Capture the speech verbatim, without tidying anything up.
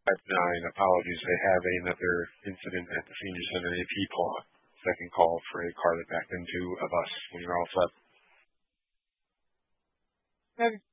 Type nine, apologies. I have another incident at the senior center, a P C A W. Second call for a car that backed into a bus when you're all set. Okay.